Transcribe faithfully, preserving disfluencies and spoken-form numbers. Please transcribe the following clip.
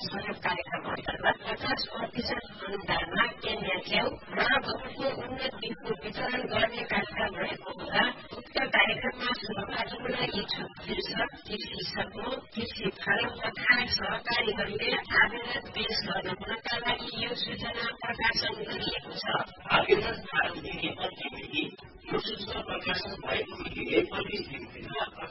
सहयोग कार्यक्रम अन्तर्गत पचास प्रतिशत अनुदानमा केन्द्रीय च्याउ र गहुँको उन्नतिको वितरण गर्ने कार्यक्रम रहेको हुँदा उक्त कार्यक्रममा सहभागी हुन इच्छुक कृषक, कृषि समूह, कृषि फारम तथा सहकारीहरूले आवेदन पेश गर्न हुनका लागि यो सूचना प्रकाशन गरिएको छ। आवेदन फारम दिने अन्तिम मिति यो सूचना प्रकाशन भएको मितिले पच्चीस दिनभित्र